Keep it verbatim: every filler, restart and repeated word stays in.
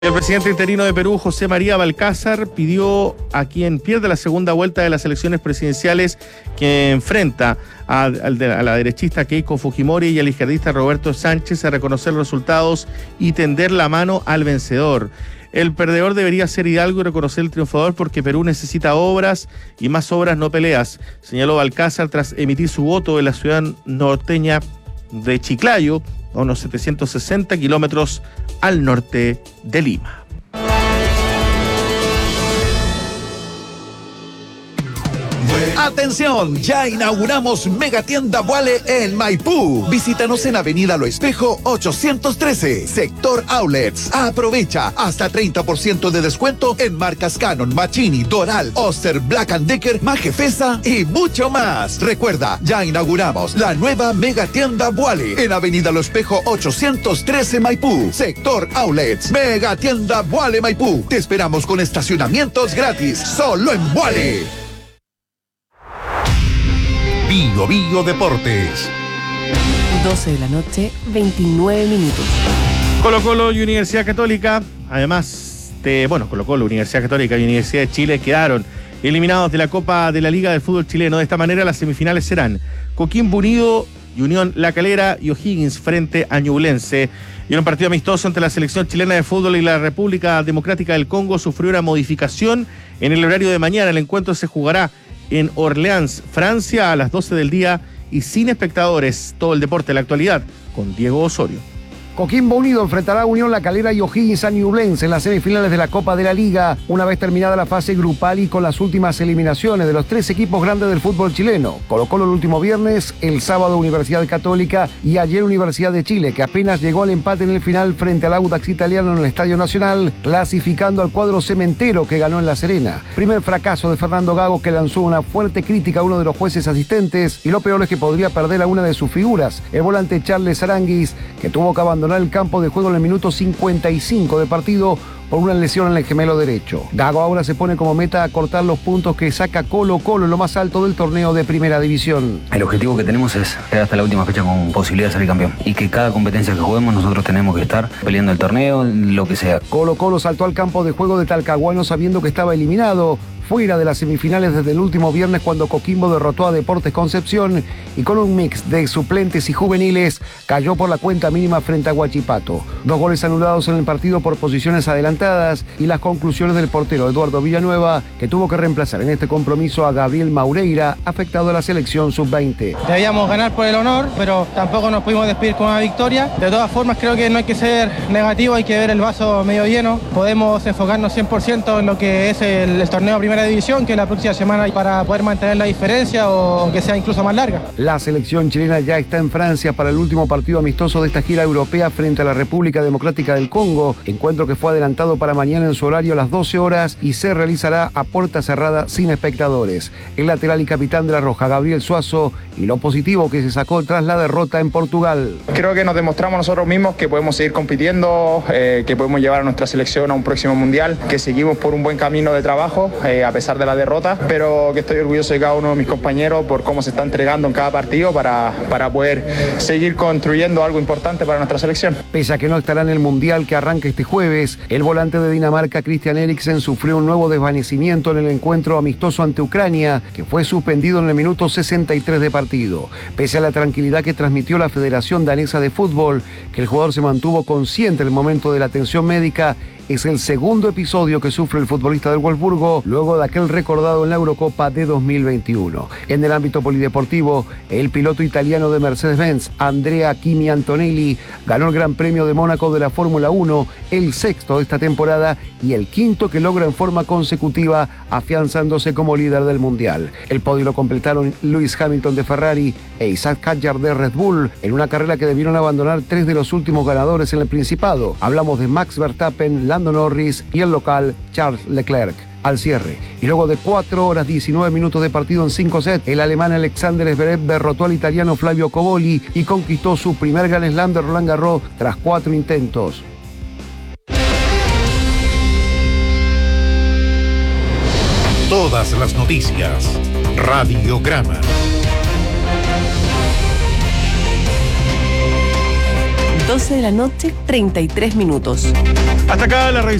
El presidente interino de Perú, José María Balcázar, pidió a quien pierde la segunda vuelta de las elecciones presidenciales que enfrenta a, a la derechista Keiko Fujimori y al izquierdista Roberto Sánchez a reconocer los resultados y tender la mano al vencedor. El perdedor debería ser Hidalgo y reconocer el triunfador porque Perú necesita obras y más obras, no peleas, señaló Balcázar tras emitir su voto en la ciudad norteña de Chiclayo, a unos setecientos sesenta kilómetros al norte de Lima. ¡Atención! Ya inauguramos Megatienda Vuale en Maipú. Visítanos en Avenida Lo Espejo ochocientos trece, Sector Outlets. Aprovecha hasta treinta por ciento de descuento en marcas Canon, Machini, Doral, Oster, Black and Decker, Majefesa y mucho más. Recuerda, ya inauguramos la nueva Megatienda Vuale en Avenida Lo Espejo ochocientos trece, Maipú, Sector Outlets. Megatienda Vuale Maipú. Te esperamos con estacionamientos gratis, solo en Vuale. Bio Bio Deportes. doce de la noche, veintinueve minutos. Colo Colo y Universidad Católica, además de, bueno, Colo Colo, Universidad Católica y Universidad de Chile quedaron eliminados de la Copa de la Liga del Fútbol Chileno. De esta manera las semifinales serán Coquimbo Unido y Unión La Calera y O'Higgins frente a Ñublense. Y en un partido amistoso entre la selección chilena de fútbol y la República Democrática del Congo sufrió una modificación en el horario de mañana. El encuentro se jugará en Orleans, Francia, a las doce del día y sin espectadores. Todo el deporte de la actualidad con Diego Osorio. Coquimbo Unido enfrentará a Unión La Calera y O'Higgins a Ñublense en las semifinales de la Copa de la Liga, una vez terminada la fase grupal y con las últimas eliminaciones de los tres equipos grandes del fútbol chileno. Colo Colo el último viernes, el sábado Universidad Católica y ayer Universidad de Chile, que apenas llegó al empate en el final frente al Audax italiano en el Estadio Nacional, clasificando al cuadro cementero que ganó en La Serena. Primer fracaso de Fernando Gago, que lanzó una fuerte crítica a uno de los jueces asistentes, y lo peor es que podría perder a una de sus figuras, el volante Charles Aranguis, que tuvo que abandonar el campo de juego en el minuto cincuenta y cinco de partido por una lesión en el gemelo derecho. Gago ahora se pone como meta a cortar los puntos que saca Colo Colo en lo más alto del torneo de Primera División. El objetivo que tenemos es quedar hasta la última fecha con posibilidad de salir campeón y que cada competencia que juguemos nosotros tenemos que estar peleando el torneo, lo que sea. Colo Colo saltó al campo de juego de Talcahuano sabiendo que estaba eliminado, fuera de las semifinales desde el último viernes cuando Coquimbo derrotó a Deportes Concepción y con un mix de suplentes y juveniles cayó por la cuenta mínima frente a Huachipato. Dos goles anulados en el partido por posiciones adelantadas y las conclusiones del portero Eduardo Villanueva, que tuvo que reemplazar en este compromiso a Gabriel Maureira, afectado a la selección sub veinte. Debíamos ganar por el honor, pero tampoco nos pudimos despedir con una victoria. De todas formas, creo que no hay que ser negativo, hay que ver el vaso medio lleno. Podemos enfocarnos cien por ciento en lo que es el, el torneo Primera División, que la próxima semana hay para poder mantener la diferencia o que sea incluso más larga. La selección chilena ya está en Francia para el último partido amistoso de esta gira europea frente a la República Democrática del Congo, encuentro que fue adelantado para mañana en su horario a las doce horas y se realizará a puerta cerrada sin espectadores. El lateral y capitán de la Roja, Gabriel Suazo, y lo positivo que se sacó tras la derrota en Portugal. Creo que nos demostramos nosotros mismos que podemos seguir compitiendo, eh, que podemos llevar a nuestra selección a un próximo mundial, que seguimos por un buen camino de trabajo, eh, a pesar de la derrota, pero que estoy orgulloso de cada uno de mis compañeros por cómo se está entregando en cada partido para, para poder seguir construyendo algo importante para nuestra selección. Pese a que no estará en el mundial que arranca este jueves, el volante de Dinamarca, Christian Eriksen, sufrió un nuevo desvanecimiento en el encuentro amistoso ante Ucrania, que fue suspendido en el minuto sesenta y tres de partido. Pese a la tranquilidad que transmitió la Federación Danesa de Fútbol, que el jugador se mantuvo consciente en el momento de la atención médica, es el segundo episodio que sufre el futbolista del Wolfsburgo luego de aquel recordado en la Eurocopa de dos mil veintiuno. En el ámbito polideportivo, el piloto italiano de Mercedes-Benz, Andrea Kimi Antonelli, ganó el Gran Premio de Mónaco de la Fórmula uno, el sexto de esta temporada y el quinto que logra en forma consecutiva, afianzándose como líder del Mundial. El podio lo completaron Lewis Hamilton de Ferrari e Isaac Hadjar de Red Bull, en una carrera que debieron abandonar tres de los últimos ganadores en el Principado. Hablamos de Max Verstappen, Lando Norris y el local Charles Leclerc. Al cierre, y luego de cuatro horas diecinueve minutos de partido en cinco sets, el alemán Alexander Zverev derrotó al italiano Flavio Cobolli y conquistó su primer Grand Slam de Roland Garros tras cuatro intentos. Todas las noticias. Radiograma. doce de la noche, treinta y tres minutos. Hasta acá la revisión